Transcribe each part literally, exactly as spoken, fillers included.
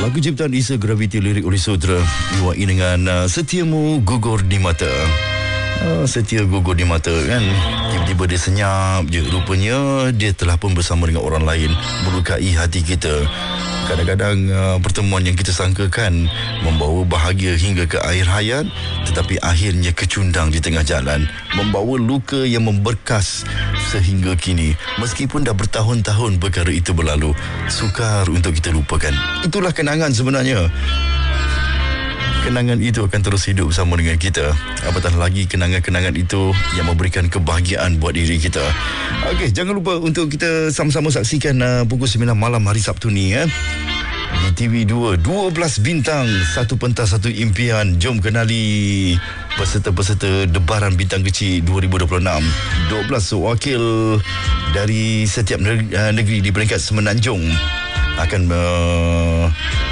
Lagu ciptaan Isa Gravity, lirik oleh Sodra, diwai dengan uh, Setiamu Gugur di Mata. uh, Setia gugur di mata kan. Tiba-tiba dia senyap je, rupanya dia telah pun bersama dengan orang lain, melukai hati kita. Kadang-kadang uh, pertemuan yang kita sangkakan membawa bahagia hingga ke akhir hayat, tetapi akhirnya kecundang di tengah jalan, membawa luka yang memberkas sehingga kini. Meskipun dah bertahun-tahun perkara itu berlalu, sukar untuk kita lupakan. Itulah kenangan sebenarnya. Kenangan itu akan terus hidup bersama dengan kita. Apatah lagi kenangan-kenangan itu yang memberikan kebahagiaan buat diri kita. Okey, jangan lupa untuk kita sama-sama saksikan uh, pukul sembilan malam hari Sabtu ni ya. Di T V dua, dua belas bintang, satu pentas, satu impian. Jom kenali peserta-peserta Debaran Bintang Kecil dua ribu dua puluh enam. dua belas wakil dari setiap negeri di peringkat semenanjung akan uh,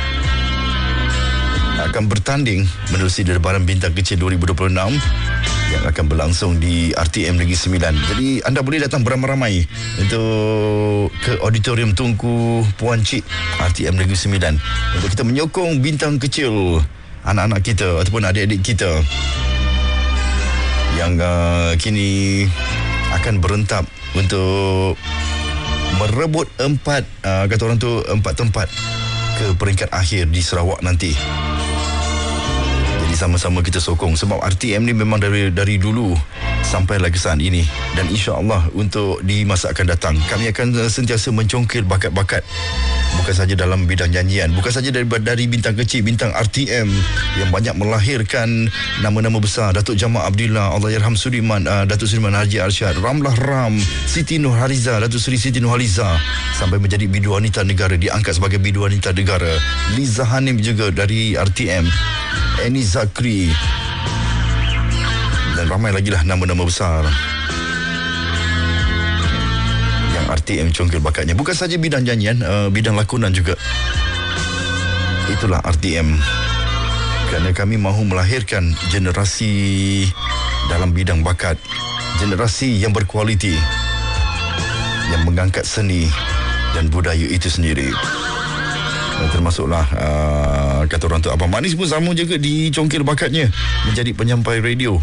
akan bertanding menerusi Debaran Bintang Kecil dua ribu dua puluh enam yang akan berlangsung di R T M Negeri Sembilan. Jadi anda boleh datang beramai-ramai untuk ke Auditorium Tunku Puan Cik R T M Negeri Sembilan untuk kita menyokong bintang kecil, anak-anak kita ataupun adik-adik kita yang uh, kini akan berentap untuk merebut empat uh, kata orang tu empat tempat ke peringkat akhir di Sarawak nanti. Jadi sama-sama kita sokong, sebab R T M ni memang dari dari dulu sampai lagi saat ini, dan insya-Allah untuk di masa akan datang kami akan sentiasa mencongkir bakat-bakat, bukan saja dalam bidang nyanyian, bukan saja dari dari bintang kecil, bintang R T M yang banyak melahirkan nama-nama besar. Datuk Jamal Abdillah, Allahyarham Sudiman, uh, Datuk Sudiman Haji Arsyad, Ramlah Ram, Siti Nurhaliza, Datuk Seri Siti Nurhaliza, sampai menjadi bidu wanita negara, diangkat sebagai bidu wanita negara. Liza Hanim juga dari R T M, Eni Zakri, dan ramai lagi lah nama-nama besar yang R T M congkir bakatnya. Bukan saja bidang nyanyian, uh, bidang lakonan juga. Itulah R T M. Kerana kami mahu melahirkan generasi dalam bidang bakat, generasi yang berkualiti, yang mengangkat seni dan budaya itu sendiri. Dan termasuklah uh, kata orang tu Abang Manis pun sama juga dicongkir bakatnya menjadi penyampai radio.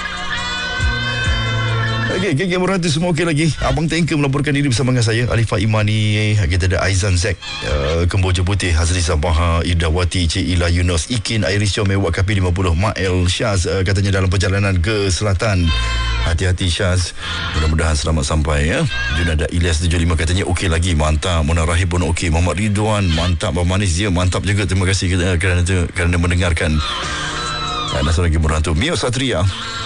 Okey, geng-geng berhati semua okey lagi. Abang Tanker melaporkan diri bersama dengan saya, Alifah Imani. Kita ada Aizan Zek, uh, Kemboja Putih, Hazri Sabaha, Idawati, Cik Ila Yunus, Ikin, Airisyo, Mewak K P lima puluh, Mael Syaz, uh, katanya dalam perjalanan ke selatan. Hati-hati Syaz, mudah-mudahan selamat sampai ya. Junada Ilyas tujuh puluh lima katanya okey lagi, mantap. Mona Rahib pun okey. Muhammad Ridwan, mantap. Abang Manis dia mantap juga. Terima kasih kerana kerana mendengarkan. Dan satu lagi berhantu Mio Satria.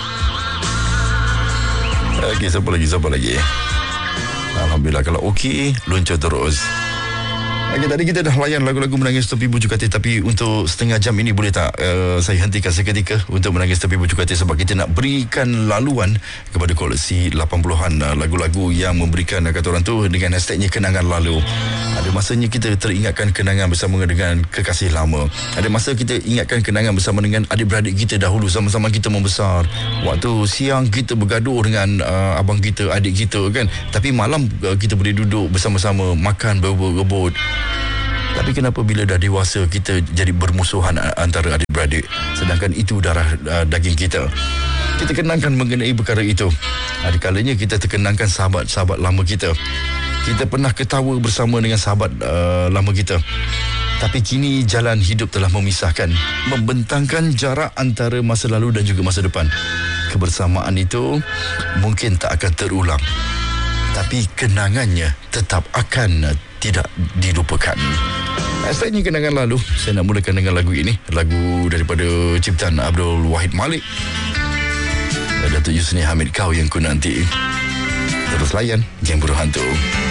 Okey, siapa lagi, siapa lagi? Alhamdulillah, kalau okey, luncur terus. Okey, tadi kita dah layan lagu-lagu Menangis Tepi Bujuk Katil, tapi untuk setengah jam ini boleh tak uh, saya hentikan seketika untuk Menangis Tepi Bujuk Katil, sebab kita nak berikan laluan kepada koleksi lapan puluhan uh, lagu-lagu yang memberikan uh, kata orang tu dengan hashtagnya kenangan lalu. Ada masanya kita teringatkan kenangan bersama dengan kekasih lama. Ada masa kita ingatkan kenangan bersama dengan adik-beradik kita dahulu, sama-sama kita membesar. Waktu siang kita bergaduh dengan uh, abang kita, adik kita kan, tapi malam uh, kita boleh duduk bersama-sama makan berebut-rebut. Tapi kenapa bila dah dewasa kita jadi bermusuhan antara adik-beradik, sedangkan itu darah uh, daging kita? Kita kenangkan mengenai perkara itu. Ada kalanya kita terkenangkan sahabat-sahabat lama kita. Kita pernah ketawa bersama dengan sahabat uh, lama kita. Tapi kini jalan hidup telah memisahkan, membentangkan jarak antara masa lalu dan juga masa depan. Kebersamaan itu mungkin tak akan terulang, tapi kenangannya tetap akan uh, tidak dilupakan. Hashtagnya kenangan lalu. Saya nak mulakan dengan lagu ini, lagu daripada ciptaan Abdul Wahid Malik, Datuk Yusni Hamid, Kau Yang Ku Nanti. Terus layan Geng Berhantu.